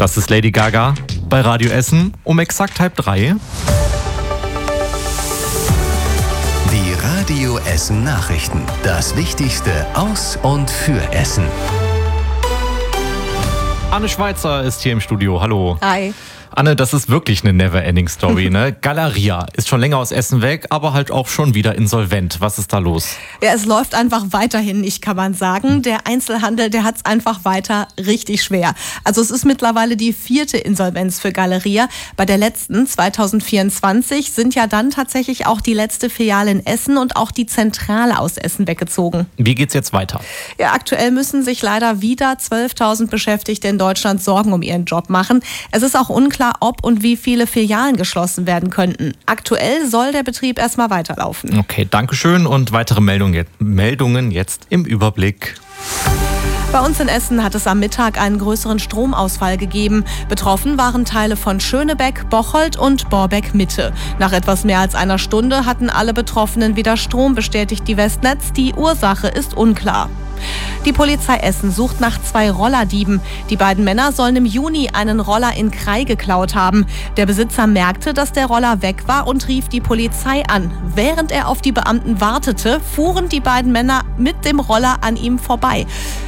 Das ist Lady Gaga bei Radio Essen um exakt 2:30. Die Radio Essen Nachrichten. Das Wichtigste aus und für Essen. Anne Schweizer ist hier im Studio. Hallo. Hi. Anne, das ist wirklich eine Never-Ending-Story, ne? Galeria ist schon länger aus Essen weg, aber halt auch schon wieder insolvent. Was ist da los? Ja, es läuft einfach weiterhin nicht, kann man sagen. Der Einzelhandel, der hat es einfach weiter richtig schwer. Also es ist mittlerweile die 4. Insolvenz für Galeria. Bei der letzten, 2024, sind ja dann tatsächlich auch die letzte Filiale in Essen und auch die Zentrale aus Essen weggezogen. Wie geht's jetzt weiter? Ja, aktuell müssen sich leider wieder 12.000 Beschäftigte in Deutschland Sorgen um ihren Job machen. Es ist auch unklar, ob und wie viele Filialen geschlossen werden könnten. Aktuell soll der Betrieb erstmal weiterlaufen. Okay, dankeschön und weitere Meldungen jetzt im Überblick. Bei uns in Essen hat es am Mittag einen größeren Stromausfall gegeben. Betroffen waren Teile von Schönebeck, Bocholt und Borbeck-Mitte. Nach etwas mehr als einer Stunde hatten alle Betroffenen wieder Strom, bestätigt die Westnetz. Die Ursache ist unklar. Die Polizei Essen sucht nach 2 Rollerdieben. Die beiden Männer sollen im Juni einen Roller in Krai geklaut haben. Der Besitzer merkte, dass der Roller weg war und rief die Polizei an. Während er auf die Beamten wartete, fuhren die beiden Männer mit dem Roller an ihm vorbei.